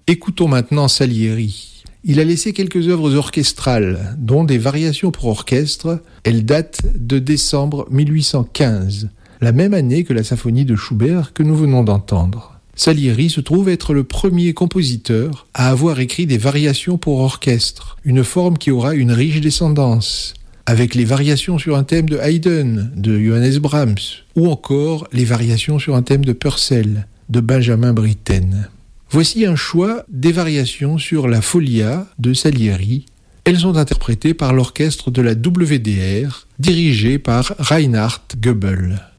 Écoutons maintenant Salieri. Il a laissé quelques œuvres orchestrales, dont des variations pour orchestre. Elles datent de décembre 1815, la même année que la symphonie de Schubert que nous venons d'entendre. Salieri se trouve être le premier compositeur à avoir écrit des variations pour orchestre, une forme qui aura une riche descendance, avec les variations sur un thème de Haydn, de Johannes Brahms, ou encore les variations sur un thème de Purcell, de Benjamin Britten. Voici un choix des variations sur la Folia de Salieri. Elles sont interprétées par l'orchestre de la WDR, dirigé par Reinhard Goebel.